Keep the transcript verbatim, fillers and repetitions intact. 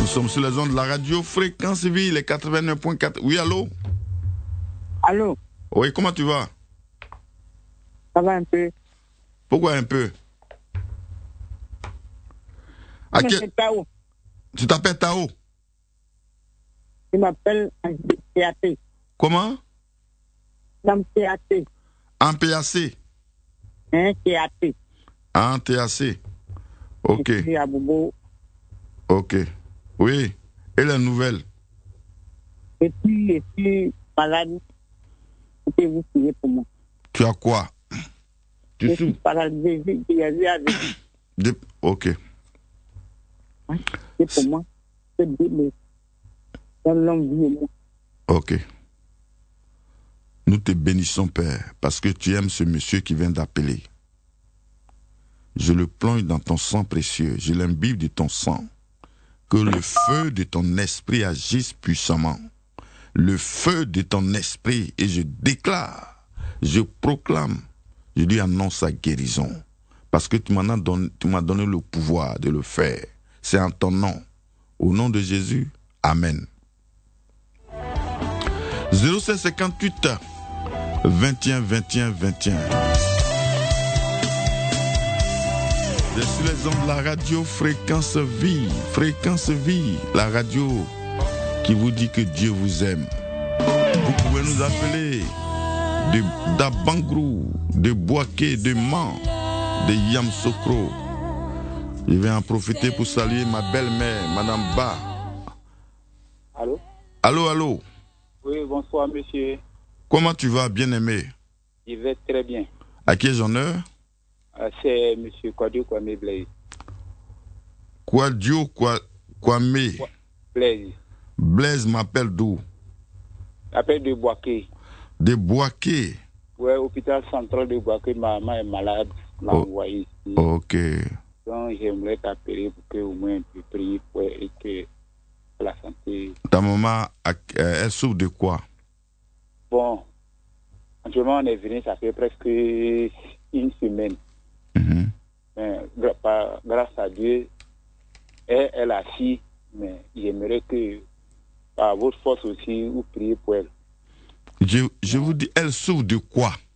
Nous sommes sur les ondes de la radio Fréquence Ville, les quatre-vingt-neuf point quatre. Oui, allô? Allô? Oui, comment tu vas? Ça va un peu. Pourquoi un peu? À Mais quel... c'est Tao. Tu t'appelles Tao? Je m'appelle T A T. Comment? Dans T A T. En P A C? Hein, T A T. En T A C. Ok. Je suis à Bobo. Ok. Oui. Et la nouvelle? Et puis, je suis malade. Et vous priez pour moi. Tu as quoi? Tu Je souffres? suis paralysé. J'ai vu avec. De... Ok. Hein? C'est pour moi. C'est Dieu, mais dans l'homme vie, moi. Ok. Nous te bénissons, Père, parce que tu aimes ce monsieur qui vient d'appeler. Je le plonge dans ton sang précieux. Je l'imbibe de ton sang. Que le feu de ton esprit agisse puissamment. Le feu de ton esprit, et je déclare, je proclame, je lui annonce sa guérison. Parce que tu m'en as donné, tu m'as donné le pouvoir de le faire. C'est en ton nom. Au nom de Jésus, Amen. zéro sept cinquante-huit vingt et un vingt et un vingt et un. Je suis les ondes de la radio Fréquence Vie. Fréquence Vie, la radio qui vous dit que Dieu vous aime. Vous pouvez nous appeler de d'Abangrou, de Boaké, de Man, de Yamsokro. Je vais en profiter pour saluer ma belle-mère, Madame Ba. Allô? Allô, allô. Oui, bonsoir, monsieur. Comment tu vas, bien-aimé? Je vais très bien. À qui ai-je honneur? Euh, c'est monsieur Kwadio Kwame Blaise. Kwadio Kwa, Kwame. Blaise. Blaise m'appelle d'où? Appelle de Boaké. De Boaké. Ouais, hôpital central de Boaké, ma maman est malade. M'a Oh. envoyé ici. Ok. Donc, j'aimerais t'appeler pour que au moins tu pries pour et que la santé. Ta maman, a- elle souffre de quoi? Bon, actuellement, on est venu, ça fait presque une semaine. Mhm. Mais, gra- par- grâce à Dieu, elle, elle a su, mais j'aimerais que, par votre force aussi, vous priez pour elle. Je, je vous dis, elle souffre de quoi?